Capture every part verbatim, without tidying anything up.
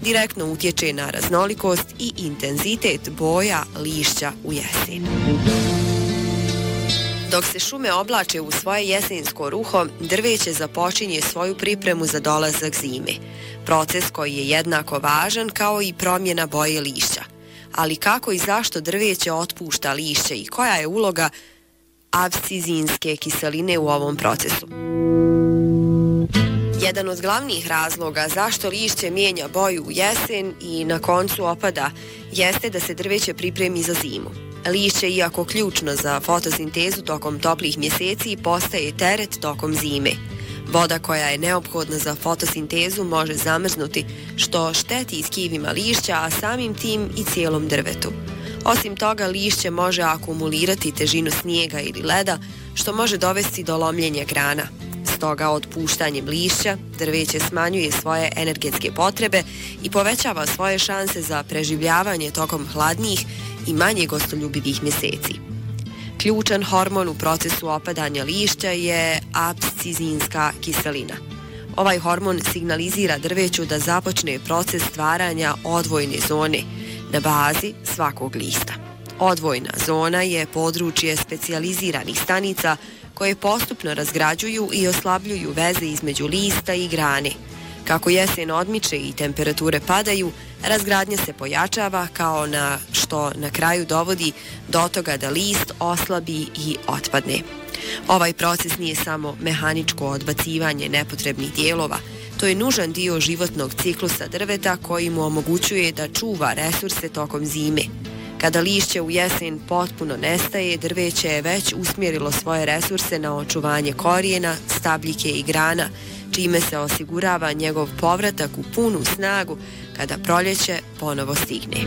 direktno utječe na raznolikost i intenzitet boja lišća u jesen. Dok se šume oblače u svoje jesensko ruho, drveće započinje svoju pripremu za dolazak zime. Proces koji je jednako važan kao i promjena boje lišća. Ali kako i zašto drveće otpušta lišće i koja je uloga abscizinske kiseline u ovom procesu? Jedan od glavnih razloga zašto lišće mijenja boju u jesen i na koncu opada jeste da se drveće pripremi za zimu. Lišće, iako ključno za fotosintezu tokom toplih mjeseci, postaje teret tokom zime. Voda koja je neophodna za fotosintezu može zamrznuti, što šteti tkivima lišća, a samim tim i cijelom drvetu. Osim toga, lišće može akumulirati težinu snijega ili leda, što može dovesti do lomljenja grana. Stoga, otpuštanjem lišća, drveće smanjuje svoje energetske potrebe i povećava svoje šanse za preživljavanje tokom hladnijih i manje gostoljubivih mjeseci. Ključan hormon u procesu opadanja lišća je abscizinska kiselina. Ovaj hormon signalizira drveću da započne proces stvaranja odvojne zone na bazi svakog lista. Odvojna zona je područje specijaliziranih stanica koje postupno razgrađuju i oslabljuju veze između lista i grane. Kako jesen odmiče i temperature padaju, razgradnja se pojačava, kao na što na kraju dovodi do toga da list oslabi i otpadne. Ovaj proces nije samo mehaničko odbacivanje nepotrebnih dijelova, to je nužan dio životnog ciklusa drveta koji mu omogućuje da čuva resurse tokom zime. Kada lišće u jesen potpuno nestaje, drveće je već usmjerilo svoje resurse na očuvanje korijena, stabljike i grana, čime se osigurava njegov povratak u punu snagu kada proljeće ponovo stigne.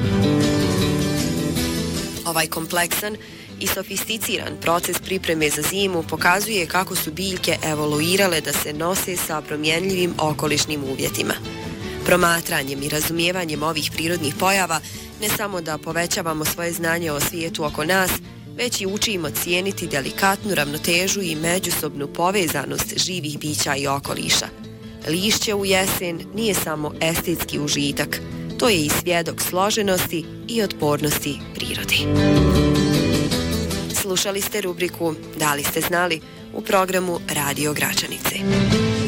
Ovaj kompleksan i sofisticiran proces pripreme za zimu pokazuje kako su biljke evoluirale da se nose sa promjenljivim okolišnim uvjetima. Promatranjem i razumijevanjem ovih prirodnih pojava ne samo da povećavamo svoje znanje o svijetu oko nas, već i učimo cijeniti delikatnu ravnotežu i međusobnu povezanost živih bića i okoliša. Lišće u jesen nije samo estetski užitak, to je i svjedok složenosti i otpornosti prirode. Slušali ste rubriku Da li ste znali u programu Radio Gračanice.